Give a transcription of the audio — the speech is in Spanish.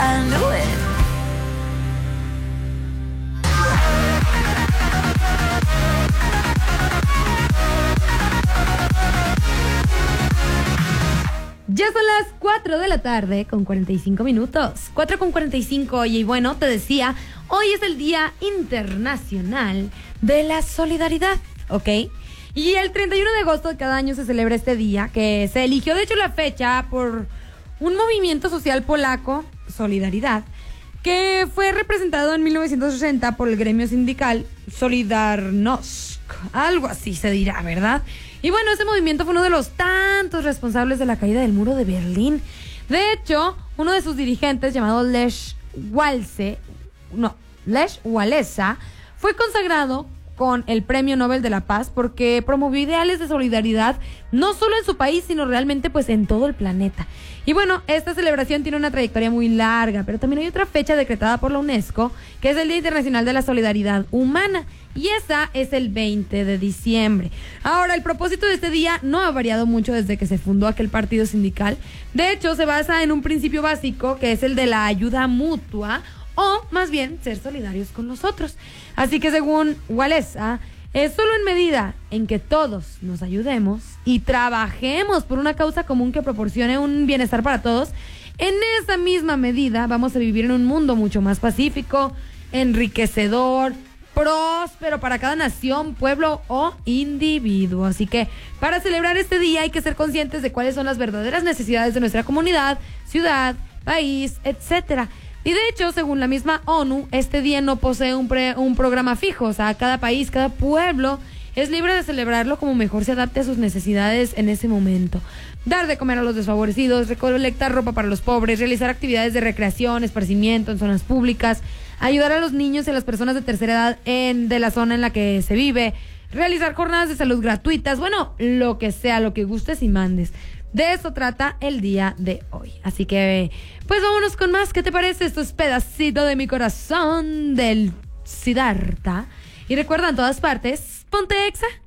I knew it. Ya son las 4 de la tarde con 45 minutos. 4 con 45, oye, y bueno, te decía, hoy es el Día Internacional de la Solidaridad, ¿ok? Y el 31 de agosto de cada año se celebra este día, que se eligió, de hecho, la fecha por un movimiento social polaco, Solidaridad, que fue representado en 1960 por el gremio sindical Solidarność, algo así se dirá, ¿verdad? Y bueno, ese movimiento fue uno de los tantos responsables de la caída del muro de Berlín. De hecho, uno de sus dirigentes, llamado Lech Walesa, fue consagrado con el Premio Nobel de la Paz porque promovió ideales de solidaridad no solo en su país, sino realmente pues en todo el planeta. Y bueno, esta celebración tiene una trayectoria muy larga, pero también hay otra fecha decretada por la UNESCO, que es el Día Internacional de la Solidaridad Humana, y esa es el 20 de diciembre. Ahora, el propósito de este día no ha variado mucho desde que se fundó aquel partido sindical. De hecho, se basa en un principio básico, que es el de la ayuda mutua, o más bien ser solidarios con los otros. Así que según Walesa, es solo en medida en que todos nos ayudemos y trabajemos por una causa común que proporcione un bienestar para todos, en esa misma medida vamos a vivir en un mundo mucho más pacífico, enriquecedor, próspero para cada nación, pueblo o individuo. Así que para celebrar este día hay que ser conscientes de cuáles son las verdaderas necesidades de nuestra comunidad, ciudad, país, etcétera. Y de hecho, según la misma ONU, este día no posee un programa fijo. O sea, cada país, cada pueblo es libre de celebrarlo como mejor se adapte a sus necesidades en ese momento. Dar de comer a los desfavorecidos, recolectar ropa para los pobres, realizar actividades de recreación, esparcimiento en zonas públicas, ayudar a los niños y a las personas de tercera edad de la zona en la que se vive, realizar jornadas de salud gratuitas, bueno, lo que sea, lo que gustes y mandes. De eso trata el día de hoy. Así que, pues vámonos con más. ¿Qué te parece? Esto es Pedacito de mi Corazón del Siddhartha. Y recuerda, en todas partes, ponte Exa.